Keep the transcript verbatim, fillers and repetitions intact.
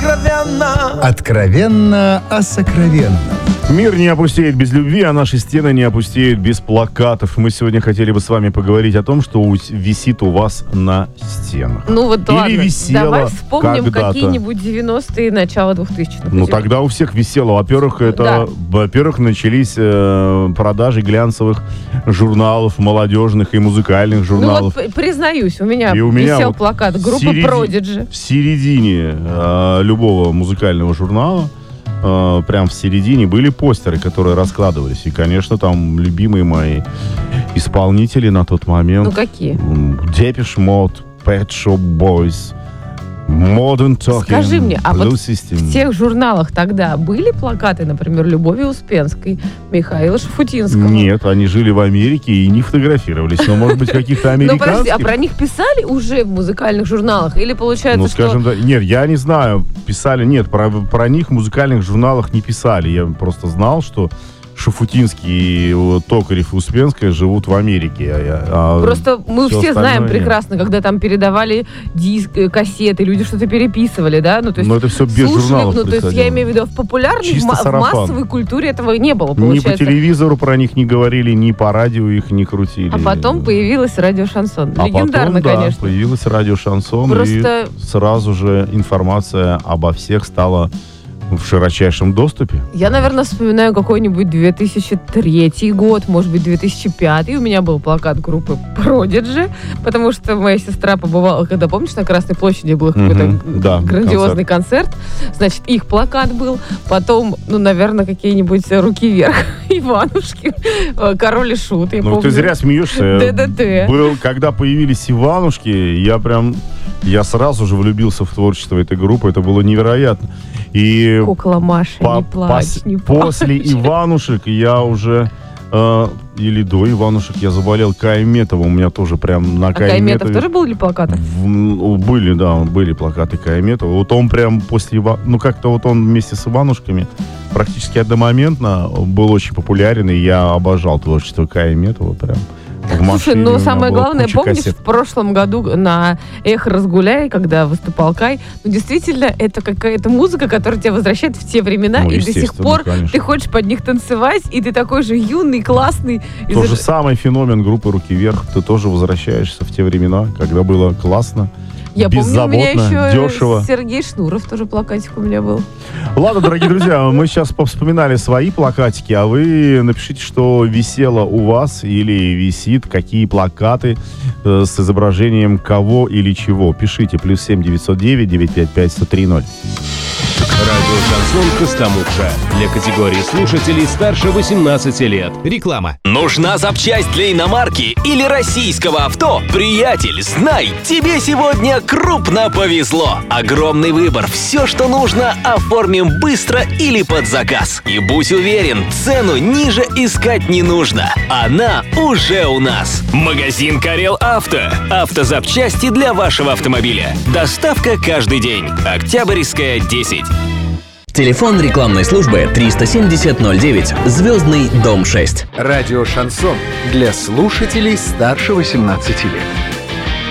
сокровенно. Откровенно о сокровенном. Мир не опустеет без любви, а наши стены не опустеют без плакатов. Мы сегодня хотели бы с вами поговорить о том, что висит у вас на стенах. Ну вот Или ладно, висело давай вспомним когда-то. какие-нибудь девяностые, начало двухтысячных. Ну тогда у всех висело. Во-первых, это, Да. во-первых, начались э, продажи глянцевых журналов, молодежных и музыкальных Ну журналов. вот признаюсь, у меня И у меня висел вот плакат группы середи- Prodigy. В середине э, любого музыкального журнала, э, прям в середине, были постеры, которые раскладывались. И, конечно, там любимые мои исполнители на тот момент. Ну какие? Depeche Mode, Pet Shop Boys, Modern Talking, Скажи мне, а Blue вот System. в тех журналах тогда были плакаты, например, Любови Успенской, Михаила Шафутинского? Нет, они жили в Америке и не фотографировались. Но, может быть, каких-то Ну подожди, американских. а про них писали уже в музыкальных журналах? Или получается, Ну, что... скажем так, нет, я не знаю, писали, нет, про, про них в музыкальных журналах не писали. Я просто знал, что Шафутинский, вот, Токарев и Успенская живут в Америке. А, а Просто мы все все знаем остальное нет. прекрасно, когда там передавали диск, э, кассеты, люди что-то переписывали, да? Ну, то есть Но это все без слушали, журналов ну, то есть происходило. я имею в виду, в популярной, в, Чисто ма- в сарафан. массовой культуре этого не было, Ни получается. по телевизору про них не говорили, ни по радио их не крутили. А потом появилась радио Шансон. А Легендарно, потом, да, конечно. появилось радио Шансон, Просто- и сразу же информация обо всех стала в широчайшем доступе. Я, наверное, вспоминаю какой-нибудь две тысячи третий год, может быть, две тысячи пятый. У меня был плакат группы Prodigy, потому что моя сестра побывала, когда, помнишь, на Красной площади был какой-то Мгм, да, грандиозный концерт. Значит, их плакат был. Потом, ну, наверное, какие-нибудь «Руки вверх», Иванушки, «Король и Шут», я Ну, помню. ты зря смеешься. ДДТ. Был, когда появились Иванушки, я прям, я сразу же влюбился в творчество этой группы. Это было невероятно. И Кукла Маша, по- не плачь, пос- не плачь. после Иванушек я уже, э, или до Иванушек, я заболел Кайметовым. У меня тоже прям на А Кайметов Кайметове... тоже был ли плакаты? В- были, да, были плакаты Кайметова. Вот он прям после Ива... Ну, как-то вот он вместе с Иванушками практически одномоментно был очень популярен, и я обожал творчество Кайметова прям. В Слушай, машине у ну меня самое была главное, куча помнишь, кассет. в прошлом году на «Эхо Разгуляй», когда выступал Кай, ну действительно, это какая-то музыка, которая тебя возвращает в те времена, Ну, и до сих естественно, пор конечно. ты хочешь под них танцевать, и ты такой же юный, классный. И Тот за- же самый феномен группы «Руки вверх». Ты тоже возвращаешься в те времена, когда было классно, Я помню, у меня беззаботно, еще дешево. Сергей Шнуров тоже плакатик у меня был. Ладно, дорогие друзья, мы сейчас повспоминали свои плакатики, а вы напишите, что висело у вас или висит, какие плакаты э, с изображением кого или чего. Пишите плюс семь девятьсот девять девятьсот пятьдесят пять сто три ноль. Радио «Шансон Костомукша» для категории слушателей старше восемнадцати лет. Реклама. Нужна запчасть для иномарки или российского авто? Приятель, знай, тебе сегодня крупно повезло. Огромный выбор. Все, что нужно, оформим быстро или под заказ. И будь уверен, цену ниже искать не нужно. Она уже у нас. Магазин «Карел Авто». Автозапчасти для вашего автомобиля. Доставка каждый день. Октябрьская, десять. Телефон рекламной службы триста семьдесят ноль девять, Звездный дом шесть. Радио «Шансон» для слушателей старше восемнадцати лет.